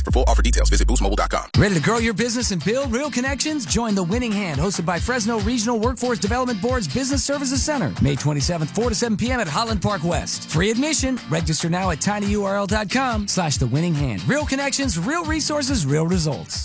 For full offer details, visit boostmobile.com. Ready to grow your business and build real connections? Join The Winning Hand, hosted by Fresno Regional Workforce Development Board's Business Services Center, May 27th, 4 to 7 p.m. at Holland Park West. Free admission. Register now at tinyurl.com/thewinninghand. Real connections, real resources, real results.